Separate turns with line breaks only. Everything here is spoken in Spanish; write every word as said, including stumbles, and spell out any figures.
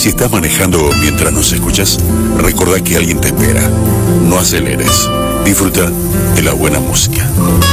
Si estás manejando mientras nos escuchas, recordá que alguien te espera. No aceleres. Disfruta de la buena música.